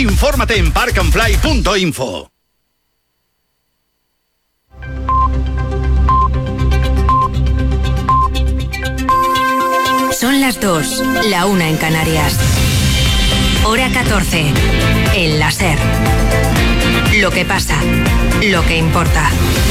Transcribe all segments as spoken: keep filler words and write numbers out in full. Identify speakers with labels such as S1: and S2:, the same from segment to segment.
S1: Infórmate en park and fly punto info.
S2: Son las dos, la una en Canarias. Hora catorce. El láser. Lo que pasa, lo que importa.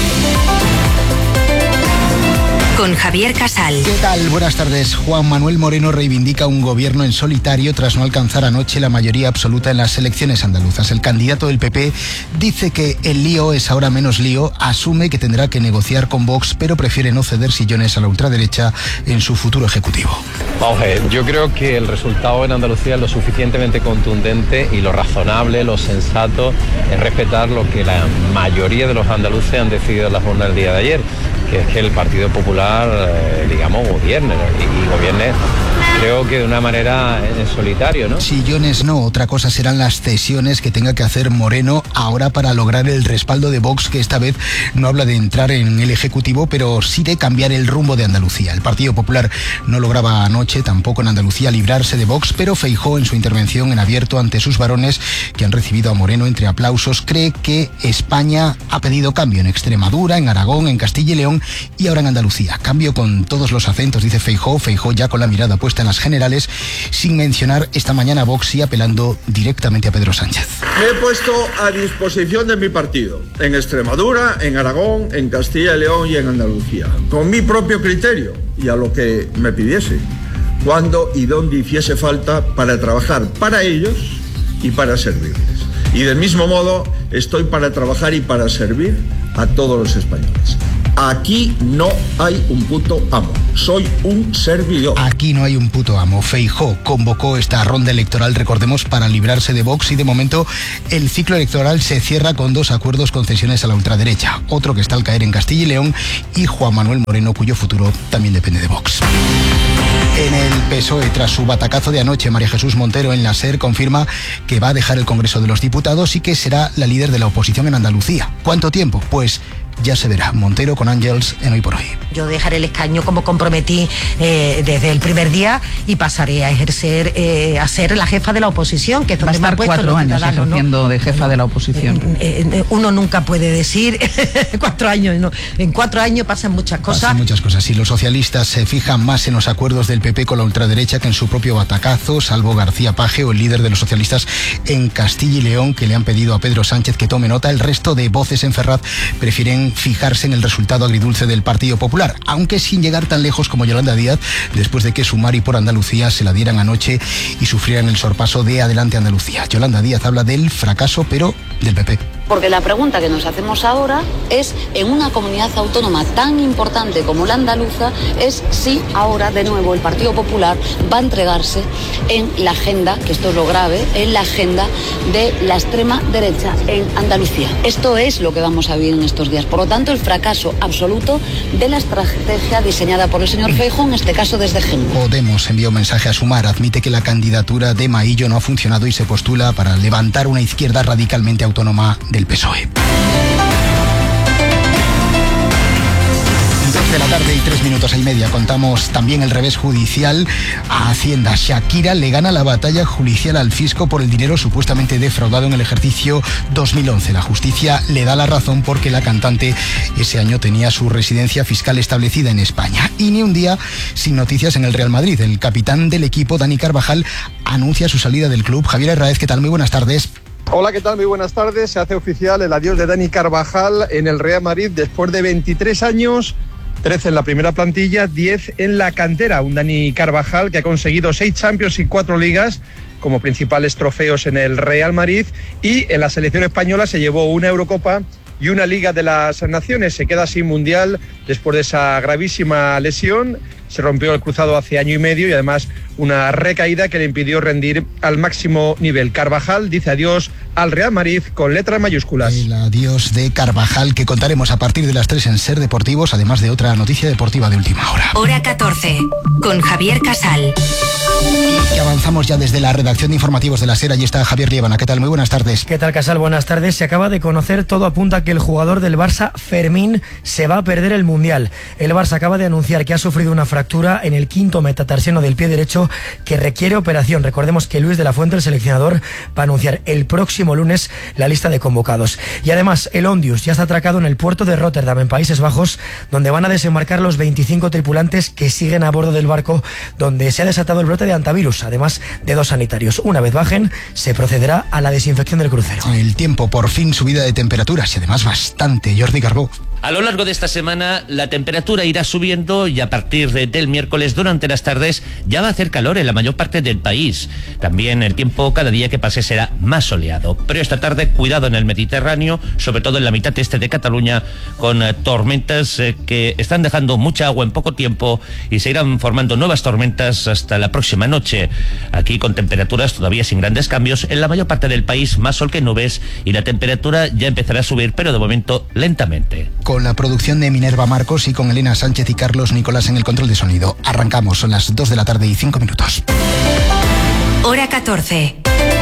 S2: Con Javier Casal.
S3: ¿Qué tal? Buenas tardes. Juan Manuel Moreno reivindica un gobierno en solitario tras no alcanzar anoche la mayoría absoluta en las elecciones andaluzas. El candidato del P P dice que el lío es ahora menos lío, asume que tendrá que negociar con Vox, pero prefiere no ceder sillones a la ultraderecha en su futuro ejecutivo.
S4: Vamos a ver, yo creo que el resultado en Andalucía es lo suficientemente contundente y lo razonable, lo sensato es respetar lo que la mayoría de los andaluces han decidido en las urnas el día de ayer, que es que el Partido Popular, eh, digamos, gobierne, ¿no? y, y gobierne, creo que de una manera en solitario, ¿no?
S3: Sillones no, otra cosa serán las cesiones que tenga que hacer Moreno ahora para lograr el respaldo de Vox, que esta vez no habla de entrar en el Ejecutivo, pero sí de cambiar el rumbo de Andalucía. El Partido Popular no lograba anoche, tampoco en Andalucía, librarse de Vox, pero Feijóo, en su intervención en abierto ante sus varones, que han recibido a Moreno entre aplausos, cree que España ha pedido cambio en Extremadura, en Aragón, en Castilla y León y ahora en Andalucía. Cambio con todos los acentos, dice Feijóo, Feijóo ya con la mirada puesta en las generales, sin mencionar esta mañana a Vox y apelando directamente a Pedro Sánchez.
S5: Me he puesto a disposición de mi partido, en Extremadura, en Aragón, en Castilla y León y en Andalucía, con mi propio criterio y a lo que me pidiese, cuando y donde hiciese falta para trabajar para ellos y para servirles. Y del mismo modo estoy para trabajar y para servir a todos los españoles. Aquí no hay un puto amo, soy un servidor.
S3: Aquí no hay un puto amo. Feijóo convocó esta ronda electoral, recordemos, para librarse de Vox, y de momento el ciclo electoral se cierra con dos acuerdos concesiones a la ultraderecha, otro que está al caer en Castilla y León, y Juan Manuel Moreno, cuyo futuro también depende de Vox. En el P S O E, tras su batacazo de anoche, María Jesús Montero en la SER confirma que va a dejar el Congreso de los Diputados y que será la líder de la oposición en Andalucía. ¿Cuánto tiempo? Pues ya se verá. Montero con Ángels en Hoy por Hoy.
S6: Yo dejaré el escaño como comprometí eh, desde el primer día y pasaré a ejercer, eh, a ser la jefa de la oposición, que es donde
S7: va a estar cuatro años ejerciendo, ¿no?, de jefa de la oposición.
S6: Eh, eh, uno nunca puede decir cuatro años, ¿no? En cuatro años pasan muchas cosas.
S3: Pasan muchas cosas. Y los socialistas se fijan más en los acuerdos del P P con la ultraderecha que en su propio batacazo, salvo García Paje, o el líder de los socialistas en Castilla y León, que le han pedido a Pedro Sánchez que tome nota. El resto de voces en Ferraz prefieren fijarse en el resultado agridulce del Partido Popular, aunque sin llegar tan lejos como Yolanda Díaz, después de que Sumar y Por Andalucía se la dieran anoche y sufrieran el sorpaso de Adelante Andalucía. Yolanda Díaz habla del fracaso, pero del P P.
S8: Porque la pregunta que nos hacemos ahora es, en una comunidad autónoma tan importante como la andaluza, es si ahora de nuevo el Partido Popular va a entregarse en la agenda, que esto es lo grave, en la agenda de la extrema derecha en Andalucía. Esto es lo que vamos a vivir en estos días. Por lo tanto, el fracaso absoluto de la estrategia diseñada por el señor Feijóo, en este caso desde Génova.
S3: Podemos envió un mensaje a Sumar, admite que la candidatura de Maillo no ha funcionado y se postula para levantar una izquierda radicalmente autónoma de el P S O E. dos de la tarde y tres minutos y media. Contamos también el revés judicial a Hacienda. Shakira le gana la batalla judicial al fisco por el dinero supuestamente defraudado en el ejercicio dos mil once. La justicia le da la razón porque la cantante ese año tenía su residencia fiscal establecida en España. Y ni un día sin noticias en el Real Madrid. El capitán del equipo, Dani Carvajal, anuncia su salida del club. Javier Herráez, ¿qué tal? Muy buenas tardes.
S9: Hola, ¿qué tal? Muy buenas tardes. Se hace oficial el adiós de Dani Carvajal en el Real Madrid después de veintitrés años, trece en la primera plantilla, diez en la cantera. Un Dani Carvajal que ha conseguido seis Champions y cuatro Ligas como principales trofeos en el Real Madrid, y en la selección española se llevó una Eurocopa y una Liga de las Naciones. Se queda sin Mundial después de esa gravísima lesión. Se rompió el cruzado hace año y medio y además una recaída que le impidió rendir al máximo nivel. Carvajal dice adiós al Real Madrid con letras mayúsculas.
S3: El adiós de Carvajal, que contaremos a partir de las tres en Ser Deportivos, además de otra noticia deportiva de última hora.
S2: Hora catorce, con Javier Casal.
S3: Y avanzamos ya desde la redacción de informativos de la SER. Allí está Javier Liébana. ¿Qué tal? Muy buenas tardes.
S10: ¿Qué tal, Casal? Buenas tardes. Se acaba de conocer, todo apunta a que el jugador del Barça, Fermín, se va a perder el Mundial. El Barça acaba de anunciar que ha sufrido una fractura en el quinto metatarsiano del pie derecho que requiere operación. Recordemos que Luis de la Fuente, el seleccionador, va a anunciar el próximo lunes la lista de convocados. Y además, el Ondius ya está atracado en el puerto de Rotterdam, en Países Bajos, donde van a desembarcar los veinticinco tripulantes que siguen a bordo del barco donde se ha desatado el brote de hantavirus, además de dos sanitarios. Una vez bajen, se procederá a la desinfección del crucero.
S3: El tiempo, por fin subida de temperaturas y además bastante. Jordi Carbó.
S11: A lo largo de esta semana la temperatura irá subiendo y a partir de, del miércoles durante las tardes ya va a hacer calor en la mayor parte del país. También el tiempo cada día que pase será más soleado. Pero esta tarde cuidado en el Mediterráneo, sobre todo en la mitad este de Cataluña, con eh, tormentas eh, que están dejando mucha agua en poco tiempo y se irán formando nuevas tormentas hasta la próxima noche. Aquí con temperaturas todavía sin grandes cambios, en la mayor parte del país más sol que nubes y la temperatura ya empezará a subir, pero de momento lentamente.
S3: Con la producción de Minerva Marcos y con Elena Sánchez y Carlos Nicolás en el control de sonido. Arrancamos, son las dos de la tarde y cinco minutos.
S2: Hora catorce.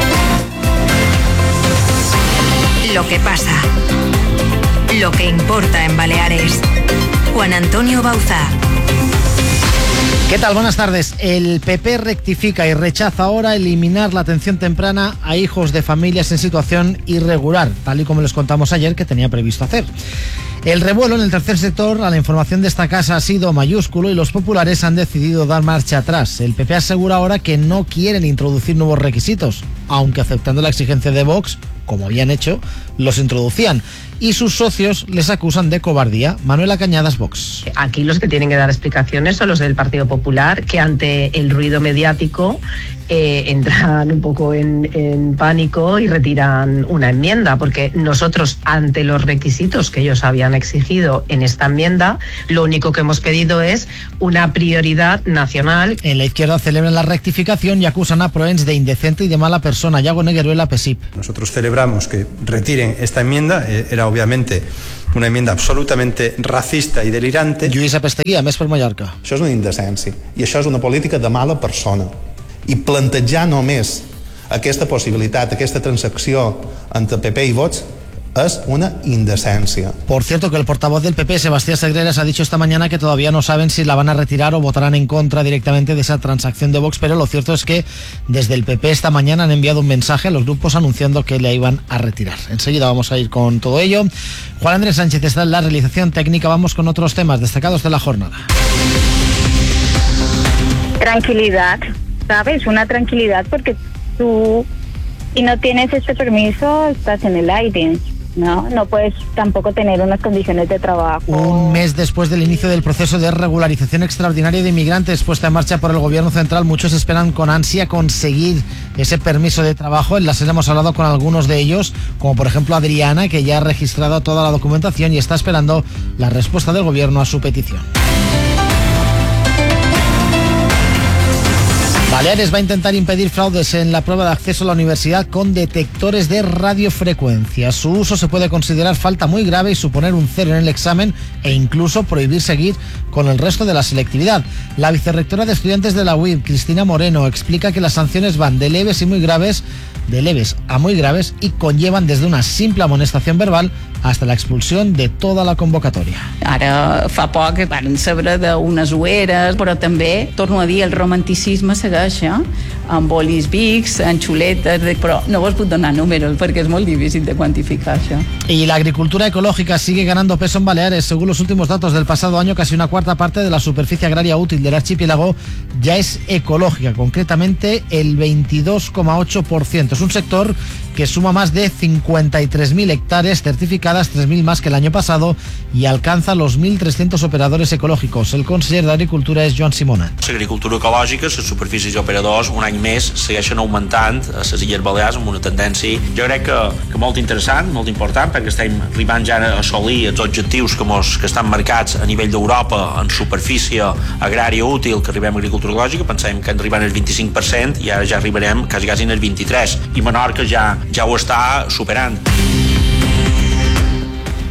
S2: Lo que pasa. Lo que importa en Baleares. Juan Antonio Bauzá.
S12: ¿Qué tal? Buenas tardes. El P P rectifica y rechaza ahora eliminar la atención temprana a hijos de familias en situación irregular, tal y como les contamos ayer que tenía previsto hacer. El revuelo en el tercer sector a la información de esta casa ha sido mayúsculo y los populares han decidido dar marcha atrás. El P P asegura ahora que no quieren introducir nuevos requisitos, aunque aceptando la exigencia de Vox, como habían hecho, los introducían. Y sus socios les acusan de cobardía. Manuela Cañadas, Vox.
S13: Aquí los que tienen que dar explicaciones son los del Partido Popular, que ante el ruido mediático eh, entran un poco en, en pánico y retiran una enmienda, porque nosotros, ante los requisitos que ellos habían exigido en esta enmienda, lo único que hemos pedido es una prioridad nacional.
S12: En la izquierda celebran la rectificación y acusan a Proens de indecente y de mala persona. Yago Negueruela, P S I P.
S14: Nosotros celebramos que retiren esta enmienda, eh, era obviamente una enmienda absolutamente racista i delirante.
S12: Lluïsa Pesteguia, Més per Mallorca.
S15: Això és una indecència i això és una política de mala persona. I plantejar només aquesta possibilitat, aquesta transacció entre P P i Vox es una indecencia.
S12: Por cierto, que el portavoz del P P, Sebastián Segreras, ha dicho esta mañana que todavía no saben si la van a retirar o votarán en contra directamente de esa transacción de Vox, pero lo cierto es que desde el P P esta mañana han enviado un mensaje a los grupos anunciando que la iban a retirar. Enseguida vamos a ir con todo ello. Juan Andrés Sánchez está en la realización técnica. Vamos con otros temas destacados de la jornada.
S16: Tranquilidad, ¿sabes? Una tranquilidad porque tú, si no tienes este permiso, estás en el aire. No, no puedes tampoco tener unas condiciones de trabajo.
S12: Un mes después del inicio del proceso de regularización extraordinaria de inmigrantes puesta en marcha por el gobierno central, muchos esperan con ansia conseguir ese permiso de trabajo. En la SER hemos hablado con algunos de ellos, como por ejemplo Adriana, que ya ha registrado toda la documentación y está esperando la respuesta del gobierno a su petición. Baleares va a intentar impedir fraudes en la prueba de acceso a la universidad con detectores de radiofrecuencia. Su uso se puede considerar falta muy grave y suponer un cero en el examen e incluso prohibir seguir con el resto de la selectividad. La vicerrectora de estudiantes de la U I B, Cristina Moreno, explica que las sanciones van de leves y muy graves, de leves a muy graves y conllevan desde una simple amonestación verbal hasta la expulsión de toda la convocatoria.
S17: Ara fa poc van saber d'unes ueres, però també, torno a dir, el romanticisme segueix, eh? Amb bolis bics, en xuletes, però no vos puc donar números perquè és molt difícil de quantificar això.
S12: Y la agricultura ecológica sigue ganando peso en Baleares. Según los últimos datos del pasado año, casi una cuarta parte de la superficie agraria útil del archipiélago ya es ecológica, concretamente el veintidós coma ocho por ciento. Es un sector que suma más de cincuenta y tres mil hectáreas certificadas, tres mil más que el año pasado, y alcanza los mil trescientos operadores ecológicos. El conseller d'Agricultura és Joan Simona.
S18: L'agricultura ecològica, les superfícies operadors, un any més segueixen augmentant a les Illes Balears amb una tendència, jo crec que, que molt interessant, molt important, perquè estem arribant ja a assolir els objectius que, mos, que estan marcats a nivell d'Europa en superfície agrària útil, que arribem a agricultura ecològica, pensem que arribem al vint-i-cinc per cent i ara ja arribarem quasi, quasi al vint-i-tres per cent, i Menorca ja, ja ho està superant.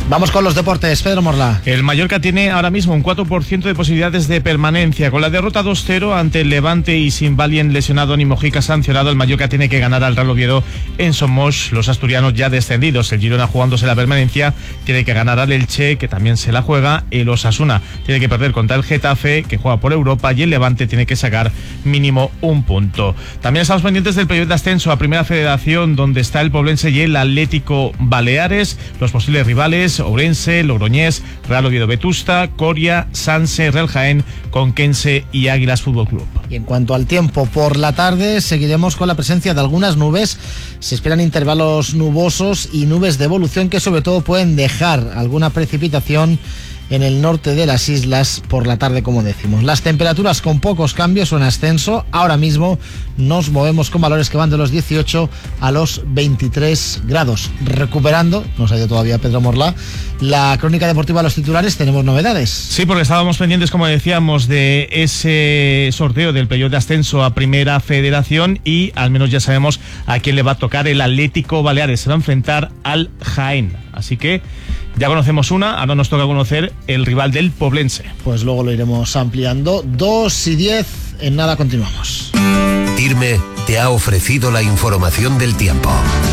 S12: Vamos con los deportes, Pedro Morla.
S19: El Mallorca tiene ahora mismo un cuatro por ciento de posibilidades de permanencia. Con la derrota dos cero ante el Levante y sin Valien lesionado ni Mojica sancionado, el Mallorca tiene que ganar al Real Oviedo en Somos. Los asturianos ya descendidos, el Girona jugándose la permanencia, tiene que ganar al Elche, que también se la juega. El Osasuna tiene que perder contra el Getafe, que juega por Europa, y el Levante tiene que sacar mínimo un punto. También estamos pendientes del periodo de ascenso a Primera Federación, donde está el Poblense y el Atlético Baleares, los posibles rivales: Ourense, Logroñés, Real Oviedo Vetusta, Coria, Sanse, Real Jaén, Conquense y Águilas Fútbol Club.
S12: Y en cuanto al tiempo, por la tarde seguiremos con la presencia de algunas nubes. Se esperan intervalos nubosos y nubes de evolución que sobre todo pueden dejar alguna precipitación en el norte de las islas por la tarde, como decimos. Las temperaturas con pocos cambios o en ascenso. Ahora mismo nos movemos con valores que van de los dieciocho a los veintitrés grados. Recuperando, nos ha ido todavía Pedro Morla, la crónica deportiva de los titulares. Tenemos novedades.
S19: Sí, porque estábamos pendientes, como decíamos, de ese sorteo del periodo de ascenso a Primera Federación, y al menos ya sabemos a quién le va a tocar. El Atlético Baleares se va a enfrentar al Jaén. Así que ya conocemos una, ahora nos toca conocer el rival del Poblense.
S12: Pues luego lo iremos ampliando. dos y diez, en nada continuamos.
S20: Tirme te ha ofrecido la información del tiempo.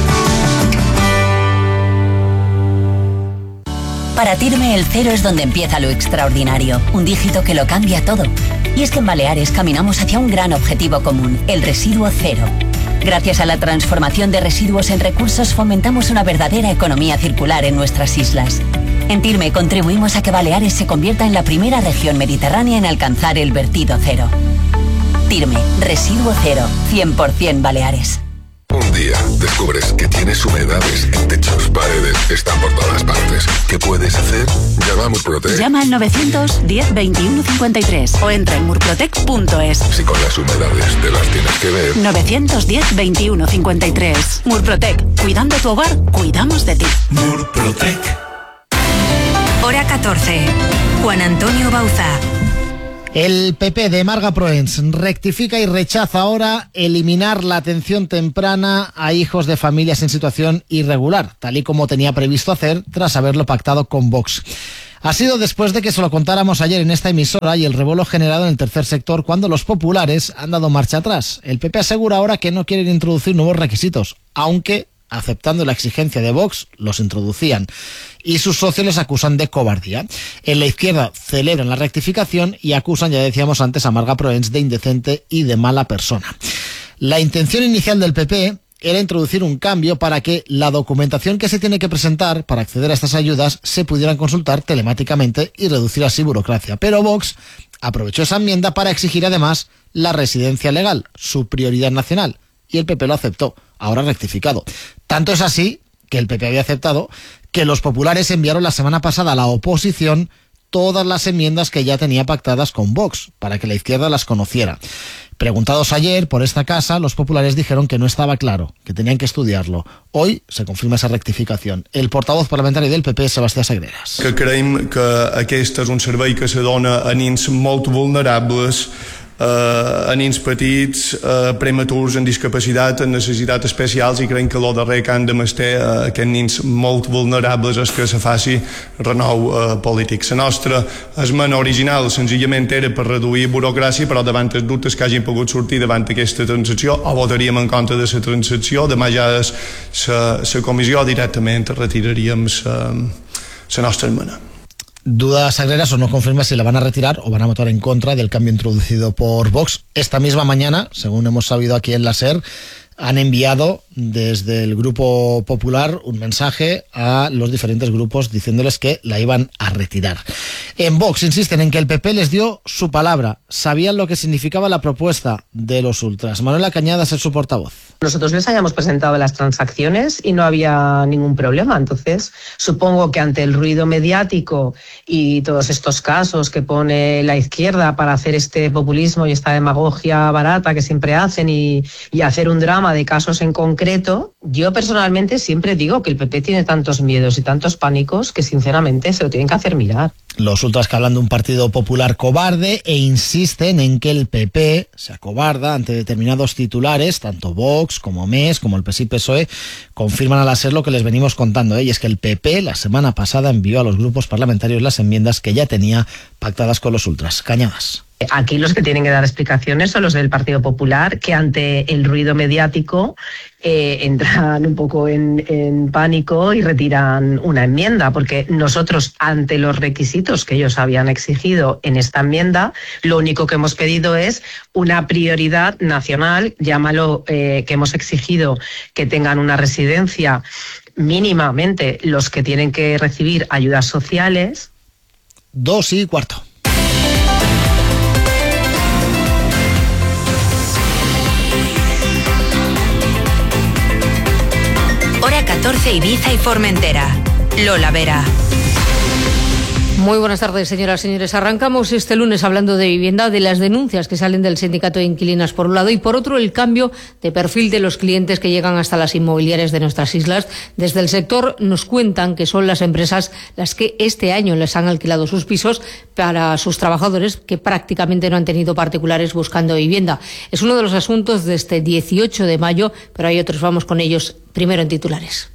S21: Para Tirme el cero es donde empieza lo extraordinario, un dígito que lo cambia todo. Y es que en Baleares caminamos hacia un gran objetivo común, el residuo cero. Gracias a la transformación de residuos en recursos fomentamos una verdadera economía circular en nuestras islas. En Tirme contribuimos a que Baleares se convierta en la primera región mediterránea en alcanzar el vertido cero. Tirme, residuo cero, cien por ciento Baleares.
S22: Un día descubres que tienes humedades en techos, paredes, están por todas partes. ¿Qué puedes hacer? Llama a Murprotec.
S23: Llama al novecientos diez veintiuno cincuenta y tres o entra en murprotec punto es.
S22: Si con las humedades te las tienes que ver.
S23: novecientos diez veintiuno cincuenta y tres. Murprotec. Cuidando tu hogar, cuidamos de ti.
S22: Murprotec.
S2: Hora catorce. Juan Antonio Bauza.
S12: El P P de Marga Proens rectifica y rechaza ahora eliminar la atención temprana a hijos de familias en situación irregular, tal y como tenía previsto hacer tras haberlo pactado con Vox. Ha sido después de que se lo contáramos ayer en esta emisora y el revuelo generado en el tercer sector, cuando los populares han dado marcha atrás. El P P asegura ahora que no quieren introducir nuevos requisitos, aunque, aceptando la exigencia de Vox, los introducían. Y sus socios les acusan de cobardía. En la izquierda celebran la rectificación y acusan, ya decíamos antes, a Marga Proens de indecente y de mala persona. La intención inicial del P P era introducir un cambio para que la documentación que se tiene que presentar para acceder a estas ayudas se pudieran consultar telemáticamente y reducir así burocracia. Pero Vox aprovechó esa enmienda para exigir además la residencia legal, su prioridad nacional, y el P P lo aceptó, ahora rectificado. Tanto es así que el P P había aceptado que los populares enviaron la semana pasada a la oposición todas las enmiendas que ya tenía pactadas con Vox, para que la izquierda las conociera. Preguntados ayer por esta casa, los populares dijeron que no estaba claro, que tenían que estudiarlo. Hoy se confirma esa rectificación. El portavoz parlamentari del P P, Sebastià Sagreras.
S24: Que creiem que aquest és un servei que se dona a nens molt vulnerables, Uh, a nens petits, uh, prematurs, amb discapacitat, amb necessitats especials, i creiem que el darrer que han de mestre uh, aquests nens molt vulnerables és que se faci renou uh, polític. La nostra esmena original senzillament era per reduir burocràcia, però davant els dubtes que hagin pogut sortir davant aquesta transacció, o votaríem en contra de la transacció, demà ja és la comissió, directament retiraríem la nostra esmena.
S12: Duda Sagreras o no confirma si la van a retirar o van a votar en contra del cambio introducido por Vox. Esta misma mañana, según hemos sabido aquí en la SER, han enviado desde el Grupo Popular un mensaje a los diferentes grupos diciéndoles que la iban a retirar. En Vox insisten en que el P P les dio su palabra, sabían lo que significaba la propuesta de los ultras. Manuela Cañadas es su portavoz.
S13: Nosotros les hayamos presentado las transacciones y no había ningún problema. Entonces, supongo que ante el ruido mediático y todos estos casos que pone la izquierda para hacer este populismo y esta demagogia barata que siempre hacen y, y hacer un drama de casos en concreto, yo personalmente siempre digo que el P P tiene tantos miedos y tantos pánicos que sinceramente se lo tienen que hacer mirar.
S12: Los ultras que hablan de un Partido Popular cobarde e insisten en que el P P se acobarda ante determinados titulares, tanto Vox como M E S, como el P S I P S O E, confirman al SER lo que les venimos contando, ¿eh? Y es que el P P la semana pasada envió a los grupos parlamentarios las enmiendas que ya tenía pactadas con los ultras. Cañadas.
S13: Aquí los que tienen que dar explicaciones son los del Partido Popular, que ante el ruido mediático eh, entran un poco en, en pánico y retiran una enmienda, porque nosotros, ante los requisitos que ellos habían exigido en esta enmienda, lo único que hemos pedido es una prioridad nacional, llámalo eh, que hemos exigido que tengan una residencia mínimamente los que tienen que recibir ayudas sociales.
S12: Dos y cuarto.
S2: Hora catorce, Ibiza y Formentera. Lola Vera.
S1: Muy buenas tardes, señoras y señores. Arrancamos este lunes hablando de vivienda, de las denuncias que salen del sindicato de inquilinas por un lado y por otro el cambio de perfil de los clientes que llegan hasta las inmobiliarias de nuestras islas. Desde el sector nos cuentan que son las empresas las que este año les han alquilado sus pisos para sus trabajadores, que prácticamente no han tenido particulares buscando vivienda. Es uno de los asuntos de este dieciocho de mayo, pero hay otros, vamos con ellos primero en titulares.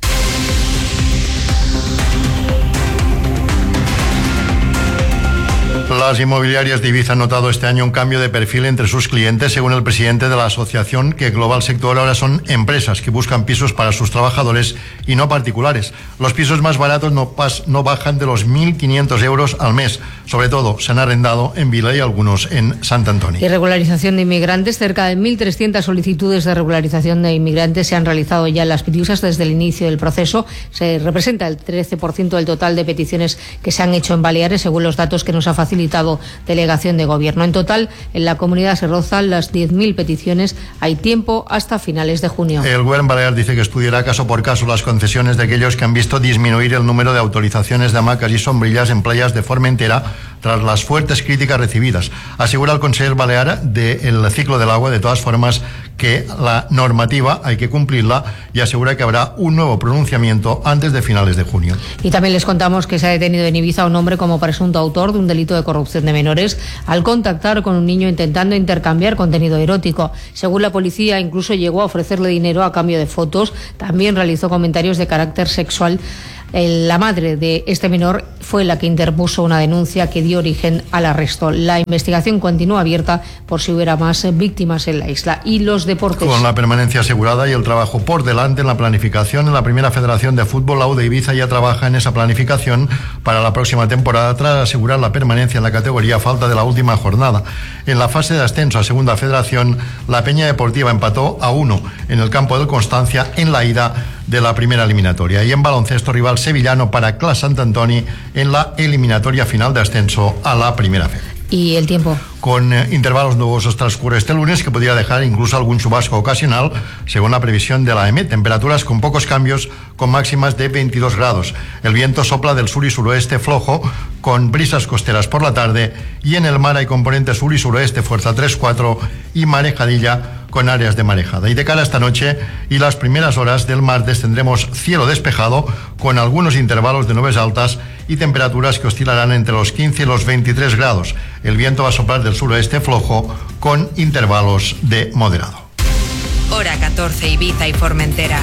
S4: Las inmobiliarias de Ibiza han notado este año un cambio de perfil entre sus clientes. Según el presidente de la asociación que engloba el sector, ahora son empresas que buscan pisos para sus trabajadores y no particulares. Los pisos más baratos no, pas, no bajan de los mil quinientos euros al mes. Sobre todo se han arrendado en Vila y algunos en Sant Antoni.
S1: Y regularización de inmigrantes. Cerca de mil trescientas solicitudes de regularización de inmigrantes se han realizado ya en las Pitiusas desde el inicio del proceso. Se representa el trece por ciento del total de peticiones que se han hecho en Baleares, según los datos que nos ha facilitado Delegación de Gobierno. En total, en la comunidad se rozan las diez mil peticiones. Hay tiempo hasta finales de junio.
S4: El Gobierno balear dice que estudiará caso por caso las concesiones de aquellos que han visto disminuir el número de autorizaciones de hamacas y sombrillas en playas de Formentera tras las fuertes críticas recibidas. Asegura el conseller balear del ciclo del agua, de todas formas, que la normativa hay que cumplirla, y asegura que habrá un nuevo pronunciamiento antes de finales de junio.
S1: Y también les contamos que se ha detenido en Ibiza un hombre como presunto autor de un delito de corrupción de menores al contactar con un niño intentando intercambiar contenido erótico. Según la policía, incluso llegó a ofrecerle dinero a cambio de fotos. También realizó comentarios de carácter sexual. La madre de este menor fue la que interpuso una denuncia que dio origen al arresto. La investigación continúa abierta por si hubiera más víctimas en la isla. Y los deportes.
S4: Con la permanencia asegurada y el trabajo por delante en la planificación, en la Primera Federación de Fútbol, la U de Ibiza ya trabaja en esa planificación para la próxima temporada tras asegurar la permanencia en la categoría a falta de la última jornada. En la fase de ascenso a Segunda Federación, la Peña Deportiva empató a uno en el campo del Constancia en la ida de la primera eliminatoria. Y en baloncesto, rival sevillano para Clas Sant Antoni en la eliminatoria final de ascenso a la Primera Fed.
S1: ¿Y el tiempo?
S4: Con eh, intervalos nubosos transcurre este lunes, que podría dejar incluso algún chubasco ocasional, según la previsión de la E M E. Temperaturas con pocos cambios, con máximas de veintidós grados. El viento sopla del sur y suroeste flojo, con brisas costeras por la tarde, y en el mar hay componente sur y suroeste, fuerza tres cuatro, y marejadilla con áreas de marejada. Y de cara a esta noche y las primeras horas del martes tendremos cielo despejado, con algunos intervalos de nubes altas y temperaturas que oscilarán entre los quince y los veintitrés grados. El viento va a soplar del suroeste flojo, con intervalos de moderado.
S2: Hora catorce, Ibiza y Formentera.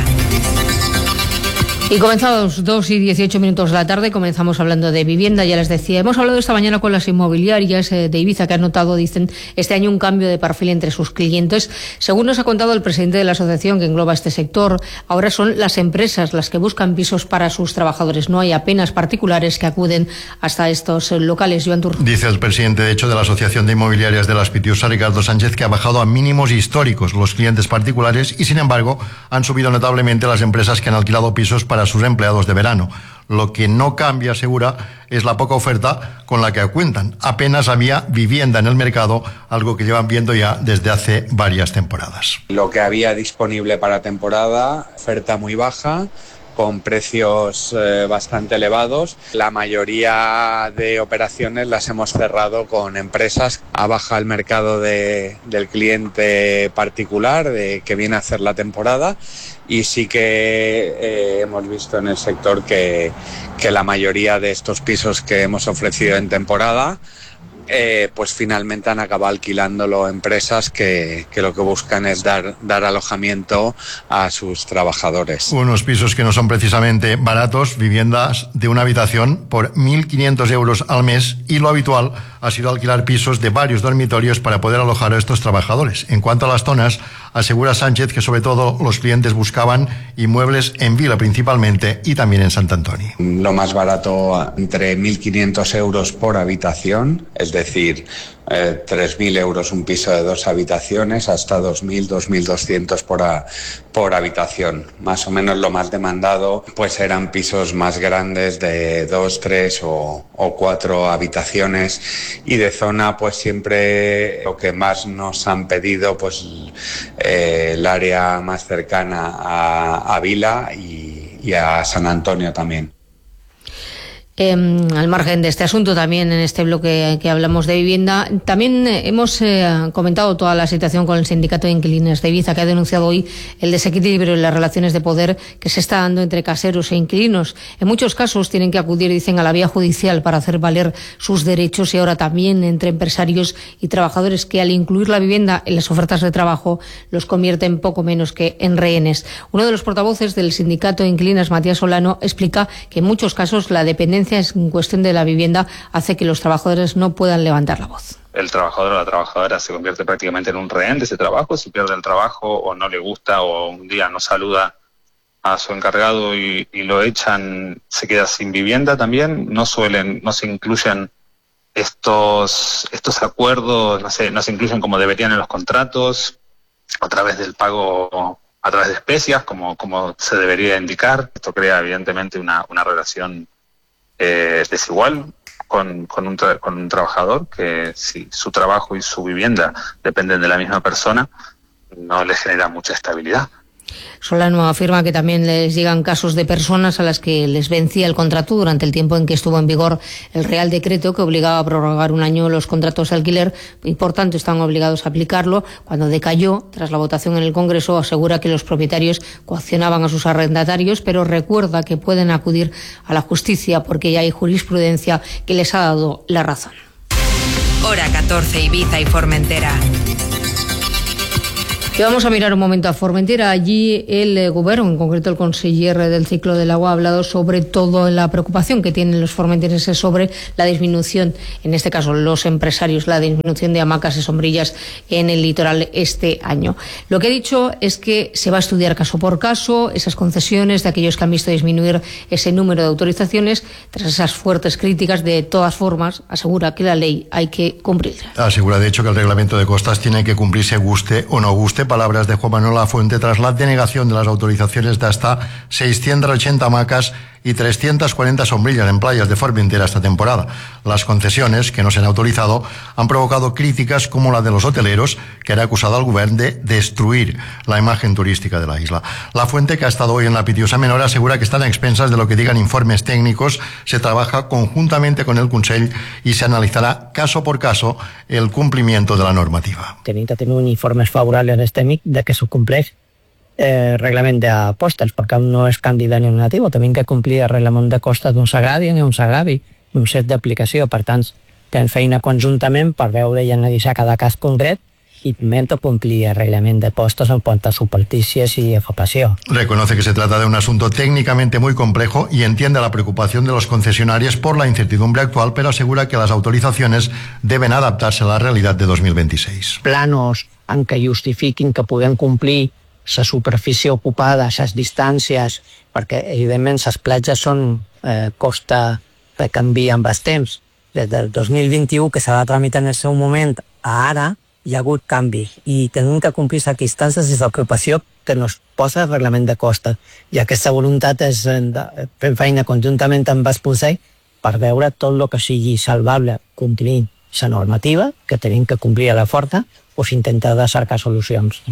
S1: Y comenzamos dos y dieciocho minutos de la tarde, comenzamos hablando de vivienda, ya les decía. Hemos hablado esta mañana con las inmobiliarias de Ibiza que han notado, dicen, este año un cambio de perfil entre sus clientes. Según nos ha contado el presidente de la asociación que engloba este sector, ahora son las empresas las que buscan pisos para sus trabajadores. No hay apenas particulares que acuden hasta estos locales. Joan Tur.
S4: Dice el presidente, de hecho, de la Asociación de Inmobiliarias de las Pitiusas, Ricardo Sánchez, que ha bajado a mínimos históricos los clientes particulares y, sin embargo, han subido notablemente las empresas que han alquilado pisos para para sus empleados de verano. Lo que no cambia, asegura, es la poca oferta con la que cuentan. Apenas había vivienda en el mercado, algo que llevan viendo ya desde hace varias temporadas.
S5: Lo que había disponible para temporada, oferta muy baja, con precios eh, bastante elevados. La mayoría de operaciones las hemos cerrado con empresas. Ha bajado el mercado de, del cliente particular de, que viene a hacer la temporada, y sí que eh, hemos visto en el sector que, que la mayoría de estos pisos que hemos ofrecido en temporada Eh, pues finalmente han acabado alquilándolo empresas que, que lo que buscan es dar, dar alojamiento a sus trabajadores.
S4: Unos pisos que no son precisamente baratos, viviendas de una habitación por mil quinientos euros al mes, y lo habitual ha sido alquilar pisos de varios dormitorios para poder alojar a estos trabajadores. En cuanto a las zonas, asegura Sánchez que sobre todo los clientes buscaban inmuebles en Vila principalmente y también en Sant Antoni.
S5: Lo más barato entre mil quinientos euros por habitación, es decir, eh, tres mil euros un piso de dos habitaciones, hasta dos mil, dos mil doscientos por, a, por habitación. Más o menos lo más demandado pues eran pisos más grandes de dos, tres o, o cuatro habitaciones, y de zona pues siempre lo que más nos han pedido pues eh, el área más cercana a, a Vila y, y a San Antonio también.
S1: Eh, al margen de este asunto, también en este bloque que hablamos de vivienda, también eh, hemos eh, comentado toda la situación con el Sindicato de Inquilinos de Ibiza, que ha denunciado hoy el desequilibrio en las relaciones de poder que se está dando entre caseros e inquilinos. En muchos casos tienen que acudir, dicen, a la vía judicial para hacer valer sus derechos, y ahora también entre empresarios y trabajadores, que al incluir la vivienda en las ofertas de trabajo los convierten poco menos que en rehenes. Uno de los portavoces del Sindicato de Inquilinos, Matías Solano, explica que en muchos casos la dependencia en cuestión de la vivienda hace que los trabajadores no puedan levantar la voz.
S6: El trabajador o la trabajadora se convierte prácticamente en un rehén de ese trabajo. Si pierde el trabajo o no le gusta o un día no saluda a su encargado y, y lo echan, se queda sin vivienda también. No suelen, no se incluyen estos estos acuerdos, no sé, no se incluyen como deberían en los contratos, a través del pago, a través de especias, como, como se debería indicar. Esto crea evidentemente una, una relación Eh, desigual con, con, un tra- con un trabajador que, si su trabajo y su vivienda dependen de la misma persona, no le genera mucha estabilidad.
S1: Solano afirma que también les llegan casos de personas a las que les vencía el contrato durante el tiempo en que estuvo en vigor el Real Decreto que obligaba a prorrogar un año los contratos de alquiler, y por tanto están obligados a aplicarlo. Cuando decayó tras la votación en el Congreso, asegura que los propietarios coaccionaban a sus arrendatarios, pero recuerda que pueden acudir a la justicia porque ya hay jurisprudencia que les ha dado la razón.
S2: Hora catorce, Ibiza y Formentera.
S1: Y vamos a mirar un momento a Formentera. Allí el eh, gobierno, en concreto el conseller del ciclo del agua, ha hablado sobre todo la preocupación que tienen los formenterenses sobre la disminución, en este caso los empresarios, la disminución de hamacas y sombrillas en el litoral este año. Lo que ha dicho es que se va a estudiar caso por caso esas concesiones de aquellos que han visto disminuir ese número de autorizaciones. Tras esas fuertes críticas, de todas formas, asegura que la ley hay que cumplirla.
S4: Asegura, de hecho, que el reglamento de costas tiene que cumplirse guste o no guste. Palabras de Juan Manuel Lafuente tras la denegación de las autorizaciones de hasta seiscientas ochenta hamacas y trescientas cuarenta sombrillas en playas de Formentera esta temporada. Las concesiones que no se han autorizado han provocado críticas como la de los hoteleros, que han acusado al gobierno de destruir la imagen turística de la isla. Lafuente, que ha estado hoy en la Pitiosa Menor, asegura que están a expensas de lo que digan informes técnicos. Se trabaja conjuntamente con el Consell y se analizará caso por caso el cumplimiento de la normativa.
S7: Tenim que tenir un informes favorables als tècnics de que s'ho compleix eh, reglament de costes, perquè no és candidat ni negatiu, tenim que complir el reglament de costes d'un s'agradi ni un s'agradi, un set d'aplicació. Per tant, fem feina conjuntament per veure i analitzar cada cas concret y intento cumplir el reglamento de postos en cuanto a superficies y ocupación.
S4: Reconoce que se trata de un asunto técnicamente muy complejo y entiende la preocupación de los concesionarios por la incertidumbre actual, pero asegura que las autorizaciones deben adaptarse a la realidad de dos mil veintiséis.
S7: Planos en què justifiquin que podem complir la superfície ocupada, les distàncies, perquè evidentment les platges són eh, costa que canvia amb els temps. Des del dos mil vint-i-u, que s'ha de tramitar en el seu moment, a ara hi ha hagut canvi i tenim que complir les distàncies i l'ocupació que ens posa el reglament de costes. I aquesta voluntat és fer feina conjuntament amb el Consell per veure tot el que sigui salvable complint la normativa, que tenim que complir a la forta, o intentar de cercar solucions.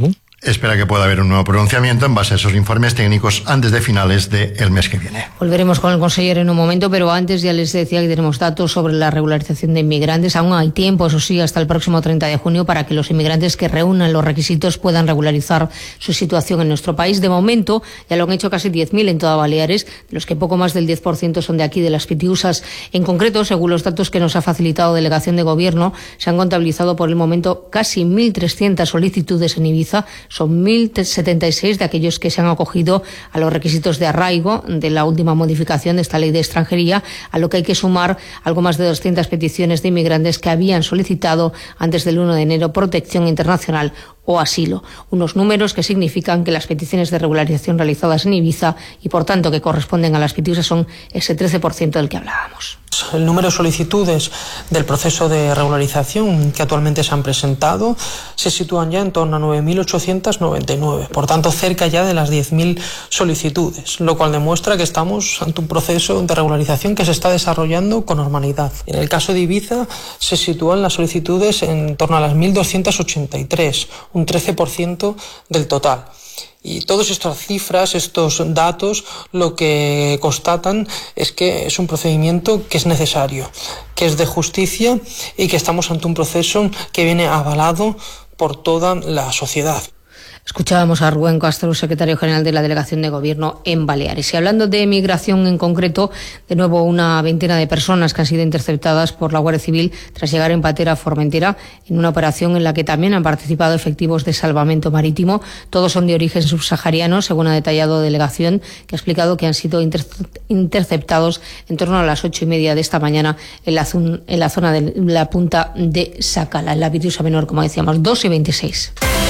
S4: espera que pueda haber un nuevo pronunciamiento en base a esos informes técnicos antes de finales del mes que viene.
S1: Volveremos con el consejero en un momento, pero antes ya les decía que tenemos datos sobre la regularización de inmigrantes. Aún hay tiempo, eso sí, hasta el próximo treinta de junio para que los inmigrantes que reúnan los requisitos puedan regularizar su situación en nuestro país. De momento ya lo han hecho casi diez mil en toda Baleares, de los que poco más del diez por ciento son de aquí, de las Pitiusas. En concreto, según los datos que nos ha facilitado Delegación de Gobierno, se han contabilizado por el momento casi mil trescientas solicitudes en Ibiza. Son mil setenta y seis de aquellos que se han acogido a los requisitos de arraigo de la última modificación de esta ley de extranjería, a lo que hay que sumar algo más de doscientas peticiones de inmigrantes que habían solicitado antes del uno de enero protección internacional o asilo. Unos números que significan que las peticiones de regularización realizadas en Ibiza y por tanto que corresponden a las Pitiusas son ese trece por ciento del que hablábamos.
S8: El número de solicitudes del proceso de regularización que actualmente se han presentado se sitúan ya en torno a nueve mil ochocientas noventa y nueve, por tanto cerca ya de las diez mil solicitudes, lo cual demuestra que estamos ante un proceso de regularización que se está desarrollando con normalidad. En el caso de Ibiza se sitúan las solicitudes en torno a las mil doscientas ochenta y tres, un trece por ciento del total. Y todas estas cifras, estos datos, lo que constatan es que es un procedimiento que es necesario, que es de justicia y que estamos ante un proceso que viene avalado por toda la sociedad.
S1: Escuchábamos a Rubén Castro, secretario general de la Delegación de Gobierno en Baleares. Y hablando de migración en concreto, de nuevo una veintena de personas que han sido interceptadas por la Guardia Civil tras llegar en patera a Formentera en una operación en la que también han participado efectivos de salvamento marítimo. Todos son de origen subsahariano, según ha detallado Delegación, que ha explicado que han sido inter- interceptados en torno a las ocho y media de esta mañana en la, zon- en la zona de la punta de Sacala, en la Pitiusa Menor, como decíamos, dos y veintiséis.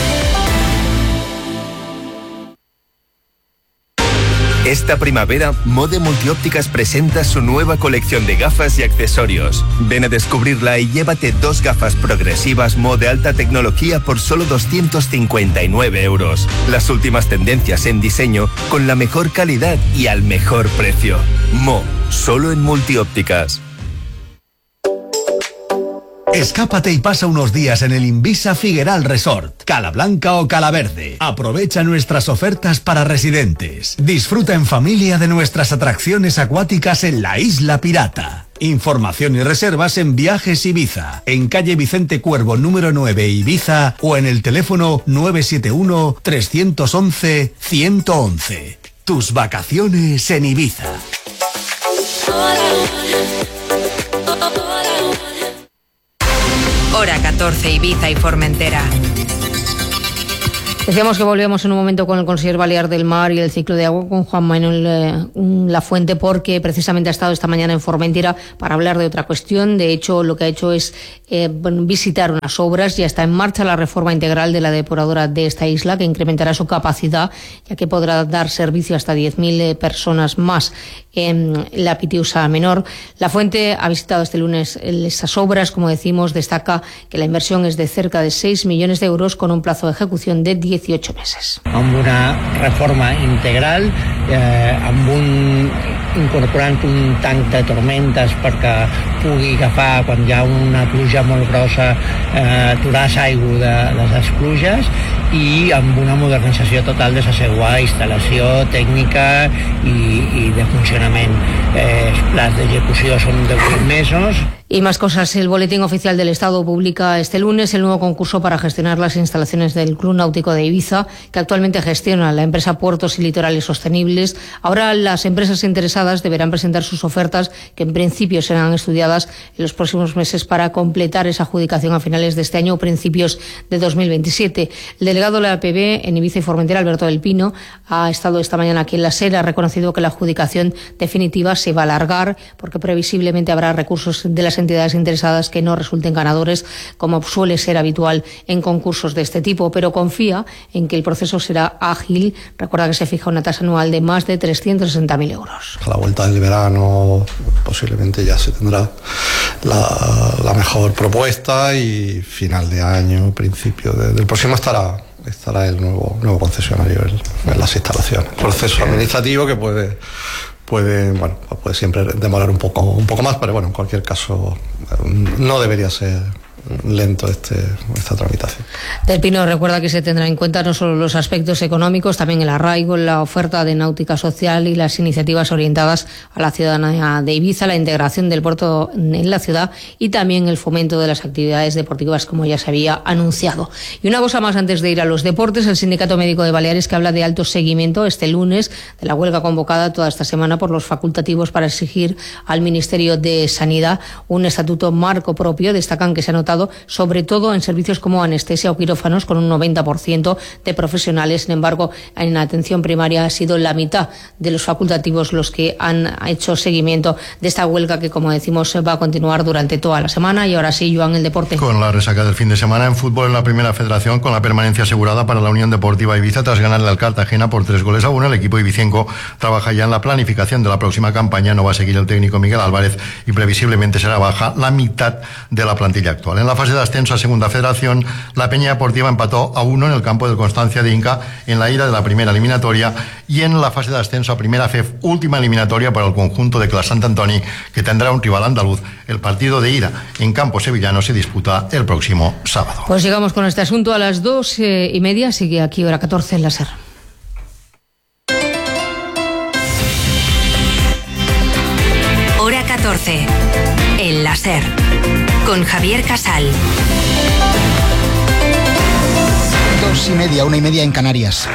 S9: Esta primavera, Mode Multiópticas presenta su nueva colección de gafas y accesorios. Ven a descubrirla y llévate dos gafas progresivas Mode alta tecnología por solo doscientos cincuenta y nueve euros. Las últimas tendencias en diseño con la mejor calidad y al mejor precio. Mo, solo en Multiópticas.
S10: Escápate y pasa unos días en el Invisa Figueral Resort, Cala Blanca o Cala Verde. Aprovecha nuestras ofertas para residentes. Disfruta en familia de nuestras atracciones acuáticas en la Isla Pirata. Información y reservas en Viajes Ibiza, en calle Vicente Cuervo número nueve Ibiza o en el teléfono nueve siete uno, tres uno uno, uno uno uno. Tus vacaciones en Ibiza.
S2: Hora catorce, Ibiza y Formentera.
S1: Decíamos que volvíamos en un momento con el consejero balear del mar y el ciclo de agua, con Juan Manuel eh, Lafuente, porque precisamente ha estado esta mañana en Formentera para hablar de otra cuestión. De hecho, lo que ha hecho es eh, visitar unas obras. Ya está en marcha la reforma integral de la depuradora de esta isla, que incrementará su capacidad, ya que podrá dar servicio hasta diez mil eh, personas más en la Pitiusa Menor. Lafuente ha visitado este lunes estas obras. Como decimos, destaca que la inversión es de cerca de seis millones de euros con un plazo de ejecución de dieciocho meses.
S7: Amb una reforma integral, eh, amb un, incorporant un tanc de tormentes perquè pugui agafar quan hi ha una pluja molt grossa, eh, aturar l'aigua de, de les pluges, i amb una modernització total de la seva instal·lació tècnica i, i de funcionament. Eh, els plans d'execució són de vuit mesos.
S1: Y más cosas. El Boletín Oficial del Estado publica este lunes el nuevo concurso para gestionar las instalaciones del Club Náutico de Ibiza, que actualmente gestiona la empresa Puertos y Litorales Sostenibles. Ahora las empresas interesadas deberán presentar sus ofertas, que en principio serán estudiadas en los próximos meses para completar esa adjudicación a finales de este año o principios de dos mil veintisiete. El delegado de la A P B en Ibiza y Formentera, Alberto del Pino, ha estado esta mañana aquí en la SER, ha reconocido que la adjudicación definitiva se va a alargar porque previsiblemente habrá recursos de las entidades interesadas que no resulten ganadores, como suele ser habitual en concursos de este tipo, pero confía en que el proceso será ágil. Recuerda que se fija una tasa anual de más de trescientos sesenta mil euros.
S15: A la vuelta del verano posiblemente ya se tendrá la, la mejor propuesta y final de año, principio de, del próximo estará estará el nuevo nuevo concesionario en, en las instalaciones. Proceso administrativo que puede puede bueno puede siempre demorar un poco un poco más, pero bueno, en cualquier caso no debería ser lento este, esta tramitación.
S1: Del Pino recuerda que se tendrá en cuenta no solo los aspectos económicos, también el arraigo, la oferta de náutica social y las iniciativas orientadas a la ciudadanía de Ibiza, la integración del puerto en la ciudad y también el fomento de las actividades deportivas, como ya se había anunciado. Y una cosa más antes de ir a los deportes, el Sindicato Médico de Baleares, que habla de alto seguimiento este lunes de la huelga convocada toda esta semana por los facultativos para exigir al Ministerio de Sanidad un estatuto marco propio. Destacan que se ha notado sobre todo en servicios como anestesia o quirófanos, con un noventa por ciento de profesionales. Sin embargo, en atención primaria ha sido la mitad de los facultativos los que han hecho seguimiento de esta huelga que, como decimos, va a continuar durante toda la semana. Y ahora sí, Joan, el deporte.
S4: Con la resaca del fin de semana en fútbol en la Primera Federación, con la permanencia asegurada para la Unión Deportiva Ibiza tras ganarle al Cartagena por tres goles a uno, el equipo ibicenco trabaja ya en la planificación de la próxima campaña. No va a seguir el técnico Miguel Álvarez y previsiblemente será baja la mitad de la plantilla actual. En la fase de ascenso a Segunda Federación, la Peña Deportiva empató a uno en el campo del Constancia de Inca en la ida de la primera eliminatoria, y en la fase de ascenso a Primera F E F, última eliminatoria para el conjunto de Clas Sant Antoni, que tendrá un rival andaluz. El partido de ida en campo sevillano se disputa el próximo sábado.
S1: Pues llegamos con este asunto a las dos eh, y media. Sigue aquí hora catorce en la SER.
S2: Hora catorce, en la SER, con Javier Casal.
S3: Dos y media, una y media en Canarias.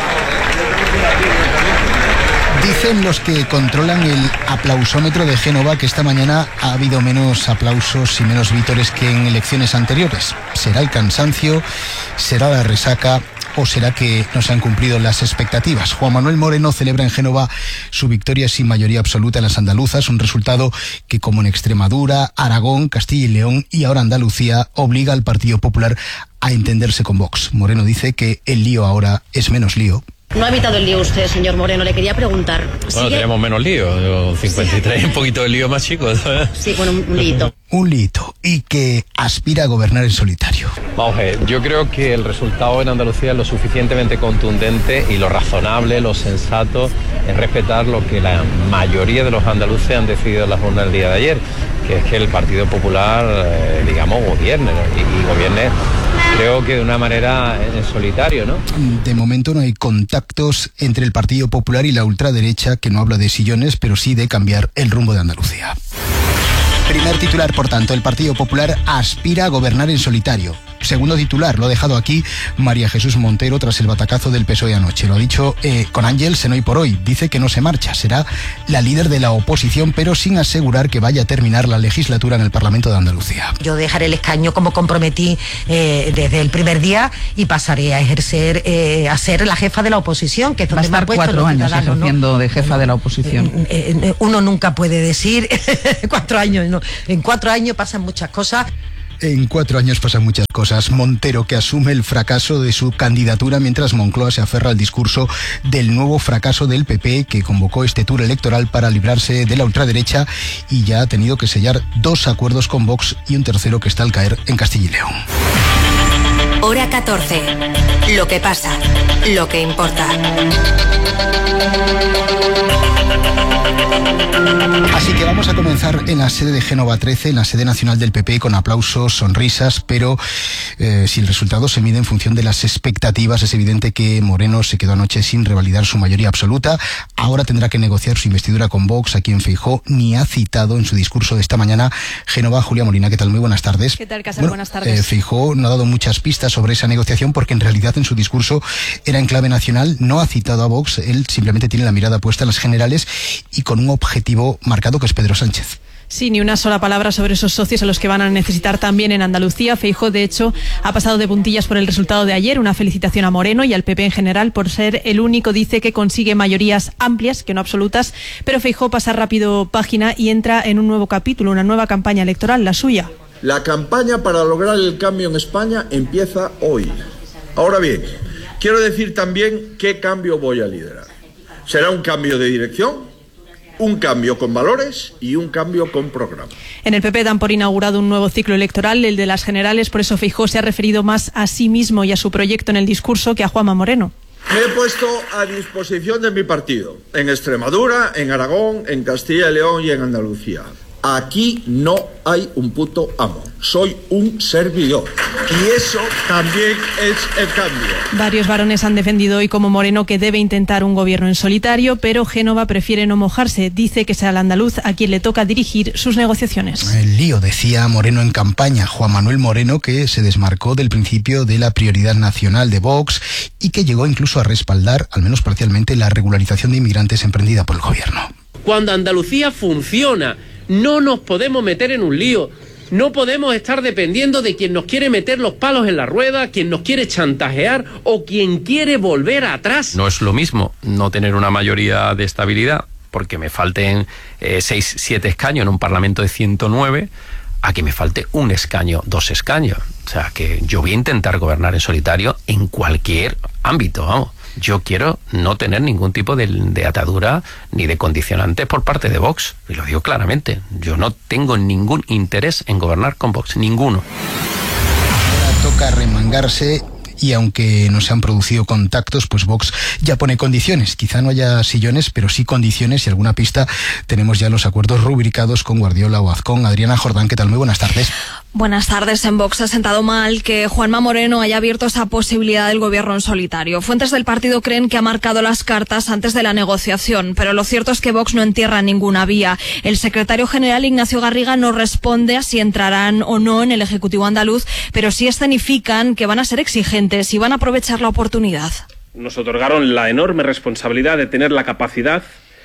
S3: Dicen los que controlan el aplausómetro de Génova que esta mañana ha habido menos aplausos y menos vítores que en elecciones anteriores. ¿Será el cansancio? ¿Será la resaca? ¿O será que no se han cumplido las expectativas? Juan Manuel Moreno celebra en Génova su victoria sin mayoría absoluta en las andaluzas, un resultado que, como en Extremadura, Aragón, Castilla y León y ahora Andalucía, obliga al Partido Popular a entenderse con Vox. Moreno dice que el lío ahora es menos lío.
S11: No ha evitado el lío usted, señor Moreno. Le quería preguntar.
S14: Bueno,
S11: ¿sigue?
S14: tenemos menos lío. cincuenta y tres, un poquito de lío más chico. ¿sabes?
S11: Sí, bueno, un lío.
S3: Un lito, y que aspira a gobernar en solitario.
S14: Vamos a ver, yo creo que el resultado en Andalucía es lo suficientemente contundente y lo razonable, lo sensato, es respetar lo que la mayoría de los andaluces han decidido en la jornada del día de ayer, que es que el Partido Popular, eh, digamos, gobierne, ¿no? y, y gobierne, creo que de una manera en solitario, ¿no?
S3: De momento no hay contactos entre el Partido Popular y la ultraderecha, que no habla de sillones, pero sí de cambiar el rumbo de Andalucía. Primer titular, por tanto, el Partido Popular aspira a gobernar en solitario. Segundo titular, lo ha dejado aquí María Jesús Montero tras el batacazo del P S O E anoche. Lo ha dicho eh, con Ángels en Hoy por Hoy. Dice que no se marcha, será la líder de la oposición, pero sin asegurar que vaya a terminar la legislatura en el Parlamento de Andalucía.
S16: Yo dejaré el escaño como comprometí eh, desde el primer día y pasaré a ejercer, eh, a ser la jefa de la oposición, que es donde
S25: va a estar
S16: me ha puesto
S25: cuatro años ejerciendo, ¿no?, de jefa de la oposición.
S16: Eh, eh, uno nunca puede decir cuatro años, no. En cuatro años pasan muchas cosas.
S3: En cuatro años pasan muchas cosas. Montero, que asume el fracaso de su candidatura, mientras Moncloa se aferra al discurso del nuevo fracaso del P P, que convocó este tour electoral para librarse de la ultraderecha y ya ha tenido que sellar dos acuerdos con Vox y un tercero que está al caer en Castilla y León.
S2: Hora catorce. Lo que pasa, lo que importa.
S3: Así que vamos a comenzar en la sede de Génova trece, en la sede nacional del P P, con aplausos, sonrisas, pero eh, si el resultado se mide en función de las expectativas, es evidente que Moreno se quedó anoche sin revalidar su mayoría absoluta. Ahora tendrá que negociar su investidura con Vox, a quien Feijóo ni ha citado en su discurso de esta mañana. Génova, Julia Molina, ¿qué tal? Muy buenas tardes.
S26: ¿Qué tal, Casal?
S3: Bueno,
S26: buenas tardes.
S3: Eh, Feijóo no ha dado muchas pistas sobre esa negociación, porque en realidad en su discurso era en clave nacional, no ha citado a Vox, él simplemente tiene la mirada puesta en las generales y con un objetivo marcado, que es Pedro Sánchez.
S26: Sí, ni una sola palabra sobre esos socios a los que van a necesitar también en Andalucía. Feijóo, de hecho, ha pasado de puntillas por el resultado de ayer. Una felicitación a Moreno y al P P en general por ser el único, dice, que consigue mayorías amplias, que no absolutas. Pero Feijóo pasa rápido página y entra en un nuevo capítulo, una nueva campaña electoral, la suya.
S27: La campaña para lograr el cambio en España empieza hoy. Ahora bien, quiero decir también qué cambio voy a liderar. Será un cambio de dirección, un cambio con valores y un cambio con programa.
S26: En el P P dan por inaugurado un nuevo ciclo electoral, el de las generales. Por eso Feijóo se ha referido más a sí mismo y a su proyecto en el discurso que a Juanma Moreno.
S27: Me he puesto a disposición de mi partido, en Extremadura, en Aragón, en Castilla y León y en Andalucía. Aquí no hay un puto amo, soy un servidor. Y eso también es el cambio.
S26: Varios varones han defendido hoy como Moreno que debe intentar un gobierno en solitario, pero Génova prefiere no mojarse. Dice que será el andaluz a quien le toca dirigir sus negociaciones.
S3: El lío, decía Moreno en campaña. Juan Manuel Moreno, que se desmarcó del principio de la prioridad nacional de Vox y que llegó incluso a respaldar, al menos parcialmente, la regularización de inmigrantes emprendida por el gobierno.
S17: Cuando Andalucía funciona, no nos podemos meter en un lío. No podemos estar dependiendo de quien nos quiere meter los palos en la rueda, quien nos quiere chantajear o quien quiere volver atrás.
S14: No es lo mismo no tener una mayoría de estabilidad, porque me falten eh, seis, siete escaños en un Parlamento de ciento nueve, a que me falte un escaño, dos escaños. O sea, que yo voy a intentar gobernar en solitario en cualquier ámbito, vamos. Yo quiero no tener ningún tipo de, de atadura ni de condicionantes por parte de Vox. Y lo digo claramente. Yo no tengo ningún interés en gobernar con Vox. Ninguno.
S3: Ahora toca remangarse. Y aunque no se han producido contactos, pues Vox ya pone condiciones. Quizá no haya sillones, pero sí condiciones y alguna pista. Tenemos ya los acuerdos rubricados con Guardiola o Azcón. Adriana Jordán, ¿qué tal? Muy buenas tardes.
S18: Buenas tardes. En Vox ha sentado mal que Juanma Moreno haya abierto esa posibilidad del gobierno en solitario. Fuentes del partido creen que ha marcado las cartas antes de la negociación, pero lo cierto es que Vox no entierra ninguna vía. El secretario general Ignacio Garriga no responde a si entrarán o no en el Ejecutivo andaluz, pero sí escenifican que van a ser exigentes y van a aprovechar la oportunidad.
S17: Nos otorgaron la enorme responsabilidad de tener la capacidad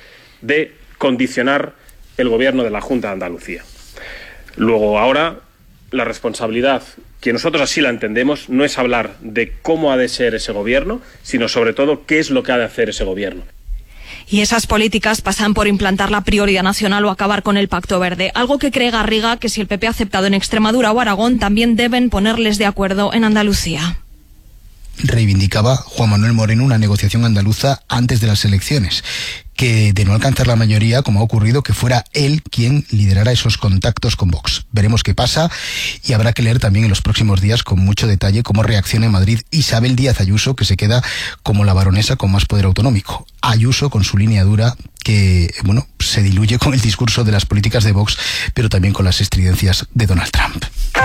S17: de condicionar el gobierno de la Junta de Andalucía. Luego, ahora, la responsabilidad, que nosotros así la entendemos, no es hablar de cómo ha de ser ese gobierno, sino sobre todo qué es lo que ha de hacer ese gobierno.
S18: Y esas políticas pasan por implantar la prioridad nacional o acabar con el Pacto Verde, algo que cree Garriga que si el P P ha aceptado en Extremadura o Aragón, también deben ponerles de acuerdo en Andalucía.
S3: Reivindicaba Juan Manuel Moreno una negociación andaluza antes de las elecciones, que de no alcanzar la mayoría, como ha ocurrido, que fuera él quien liderara esos contactos con Vox. Veremos qué pasa y habrá que leer también en los próximos días con mucho detalle cómo reacciona en Madrid Isabel Díaz Ayuso, que se queda como la baronesa con más poder autonómico. Ayuso con su línea dura que, bueno, se diluye con el discurso de las políticas de Vox, pero también con las estridencias de Donald Trump.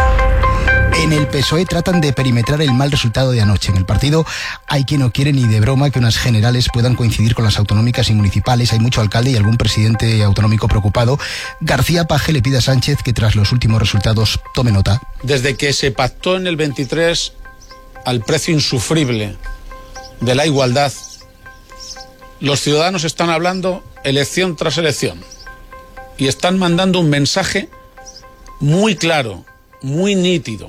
S3: En el P S O E tratan de perimetrar el mal resultado de anoche. En el partido hay quien no quiere ni de broma que unas generales puedan coincidir con las autonómicas y municipales. Hay mucho alcalde y algún presidente autonómico preocupado. García Paje le pide a Sánchez que tras los últimos resultados tome nota.
S19: Desde que se pactó en el veintitrés al precio insufrible de la igualdad, los ciudadanos están hablando elección tras elección y están mandando un mensaje muy claro, muy nítido.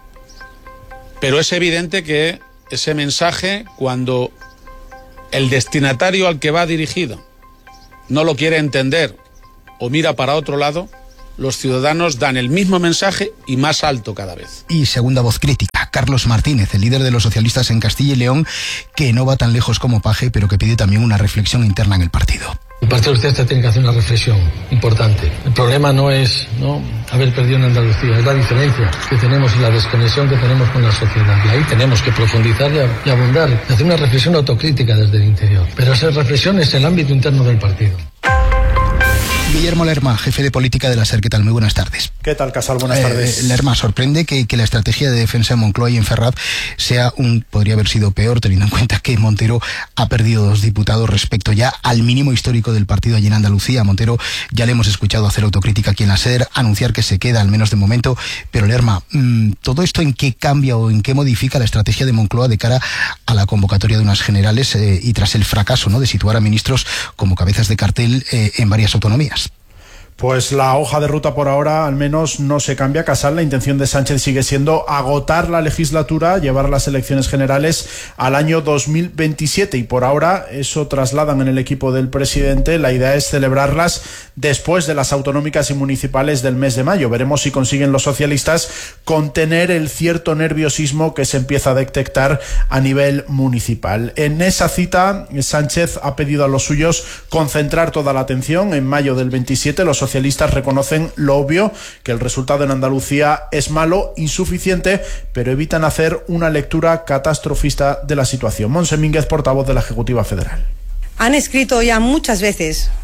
S19: Pero es evidente que ese mensaje, cuando el destinatario al que va dirigido no lo quiere entender o mira para otro lado, los ciudadanos dan el mismo mensaje y más alto cada vez.
S3: Y segunda voz crítica, Carlos Martínez, el líder de los socialistas en Castilla y León, que no va tan lejos como Paje, pero que pide también una reflexión interna en el partido.
S20: El Partido Socialista tiene que hacer una reflexión importante. El problema no es no haber perdido en Andalucía, es la diferencia que tenemos y la desconexión que tenemos con la sociedad. Y ahí tenemos que profundizar y abundar, y hacer una reflexión autocrítica desde el interior. Pero esa reflexión es el ámbito interno del partido.
S3: Guillermo Lerma, jefe de política de la SER, ¿qué tal? Muy buenas tardes.
S21: ¿Qué tal, Casal? Buenas eh, tardes.
S3: Lerma, sorprende que, que la estrategia de defensa en Moncloa y en Ferraz sea un, podría haber sido peor, teniendo en cuenta que Montero ha perdido dos diputados respecto ya al mínimo histórico del partido allí en Andalucía. A Montero ya le hemos escuchado hacer autocrítica aquí en la SER, anunciar que se queda, al menos de momento. Pero Lerma, ¿todo esto en qué cambia o en qué modifica la estrategia de Moncloa de cara a la convocatoria de unas generales eh, y tras el fracaso, ¿no?, de situar a ministros como cabezas de cartel eh, en varias autonomías?
S21: Pues la hoja de ruta por ahora al menos no se cambia, Casal. La intención de Sánchez sigue siendo agotar la legislatura, llevar las elecciones generales al año dos mil veintisiete y por ahora eso trasladan en el equipo del presidente. La idea es celebrarlas después de las autonómicas y municipales del mes de mayo. Veremos si consiguen los socialistas contener el cierto nerviosismo que se empieza a detectar a nivel municipal. En esa cita, Sánchez ha pedido a los suyos concentrar toda la atención en mayo del veintisiete. Los socialistas reconocen lo obvio, que el resultado en Andalucía es malo, insuficiente, pero evitan hacer una lectura catastrofista de la situación. Monse Mínguez, portavoz de la Ejecutiva Federal.
S22: Han escrito ya muchas veces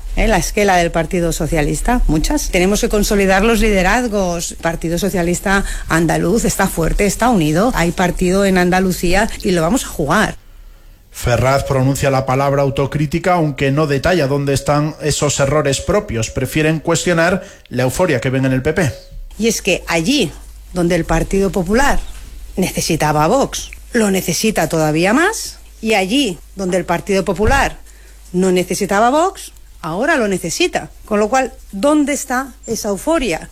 S5: ¿Eh? La esquela del Partido Socialista, muchas. Tenemos que consolidar los liderazgos. El Partido Socialista andaluz está fuerte, está unido. Hay partido en Andalucía y lo vamos a jugar.
S21: Ferraz pronuncia la palabra autocrítica, aunque no detalla dónde están esos errores propios. Prefieren cuestionar la euforia que ven en el P P.
S5: Y es que allí donde el Partido Popular necesitaba a Vox, lo necesita todavía más, y allí donde el Partido Popular no necesitaba a Vox, ahora lo necesita. Con lo cual, ¿dónde está esa euforia?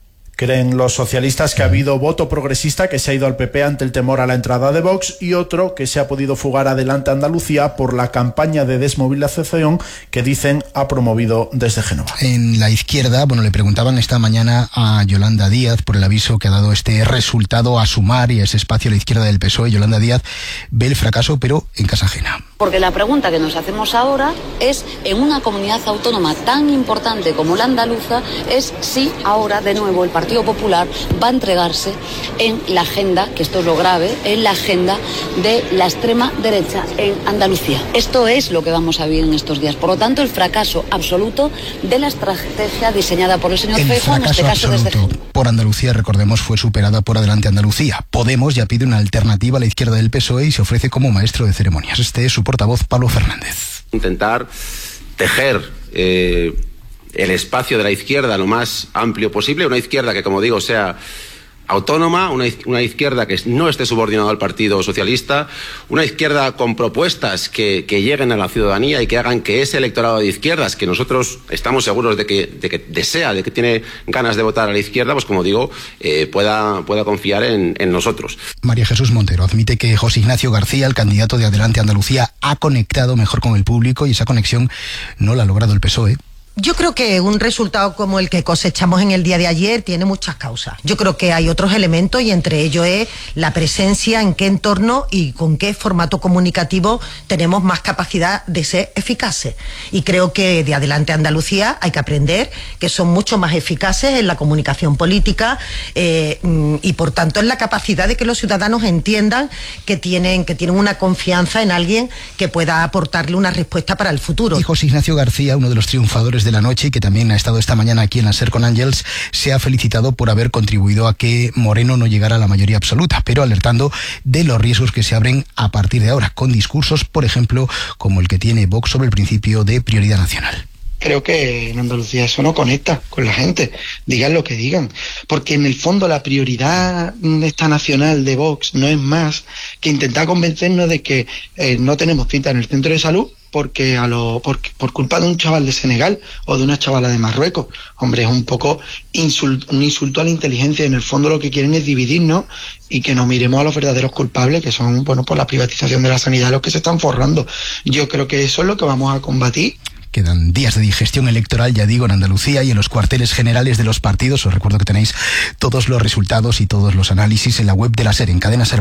S21: Creen los socialistas que ha habido voto progresista que se ha ido al P P ante el temor a la entrada de Vox y otro que se ha podido fugar adelante a Andalucía por la campaña de desmovilización que dicen ha promovido desde Génova.
S3: En la izquierda, bueno, le preguntaban esta mañana a Yolanda Díaz por el aviso que ha dado este resultado a Sumar y a ese espacio a la izquierda del P S O E. Yolanda Díaz ve el fracaso, pero en casa ajena.
S6: Porque la pregunta que nos hacemos ahora es, en una comunidad autónoma tan importante como la andaluza, es si ahora de nuevo el Partido Popular va a entregarse en la agenda, que esto es lo grave, en la agenda de la extrema derecha en Andalucía. Esto es lo que vamos a vivir en estos días. Por lo tanto, el fracaso absoluto de la estrategia diseñada por el señor Feijóo, en este caso desde Génova.
S3: Por Andalucía, recordemos, fue superada por Adelante Andalucía. Podemos ya pide una alternativa a la izquierda del P S O E y se ofrece como maestro de ceremonias. Este es su portavoz, Pablo Fernández.
S12: Intentar tejer eh, el espacio de la izquierda lo más amplio posible, una izquierda que, como digo, sea autónoma, una, una izquierda que no esté subordinada al Partido Socialista, una izquierda con propuestas que, que lleguen a la ciudadanía y que hagan que ese electorado de izquierdas, que nosotros estamos seguros de que, de que desea, de que tiene ganas de votar a la izquierda, pues como digo, eh, pueda, pueda confiar en, en nosotros.
S3: María Jesús Montero admite que José Ignacio García, el candidato de Adelante Andalucía, ha conectado mejor con el público y esa conexión no la ha logrado el P S O E.
S16: Yo creo que un resultado como el que cosechamos en el día de ayer tiene muchas causas. Yo creo que hay otros elementos y entre ellos es la presencia, en qué entorno y con qué formato comunicativo tenemos más capacidad de ser eficaces. Y creo que de Adelante Andalucía hay que aprender que son mucho más eficaces en la comunicación política eh, y por tanto en la capacidad de que los ciudadanos entiendan que tienen, que tienen una confianza en alguien que pueda aportarle una respuesta para el futuro.
S3: Y José Ignacio García, uno de los triunfadores de la noche, que también ha estado esta mañana aquí en la SER con Ángels, se ha felicitado por haber contribuido a que Moreno no llegara a la mayoría absoluta, pero alertando de los riesgos que se abren a partir de ahora, con discursos, por ejemplo, como el que tiene Vox sobre el principio de prioridad nacional.
S13: Creo que en Andalucía eso no conecta con la gente, digan lo que digan, porque en el fondo la prioridad esta nacional de Vox no es más que intentar convencernos de que eh, no tenemos cita en el centro de salud porque a lo por, por culpa de un chaval de Senegal o de una chavala de Marruecos. Hombre, es un poco insult, un insulto a la inteligencia. En el fondo lo que quieren es dividirnos y que nos miremos a los verdaderos culpables, que son, bueno, por la privatización de la sanidad, los que se están forrando. Yo creo que eso es lo que vamos a combatir.
S3: Quedan días de digestión electoral, ya digo, en Andalucía y en los cuarteles generales de los partidos. Os recuerdo que tenéis todos los resultados y todos los análisis en la web de la SER, en Cadena SER.